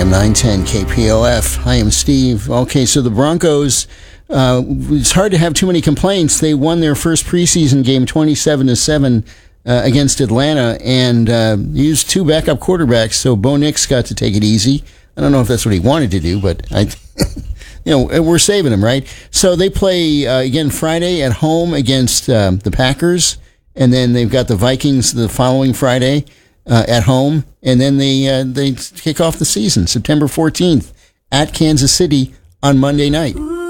AM 910 KPOF. Hi, I'm Steve. Okay, so the Broncos, it's hard to have too many complaints. They won their first preseason game 27-7 against Atlanta and used two backup quarterbacks, so Bo Nix got to take it easy. I don't know if that's what he wanted to do, but we're saving him, right? So they play again Friday at home against the Packers, and then they've got the Vikings the following Friday at home, and then they kick off the season September 14th at Kansas City on Monday night.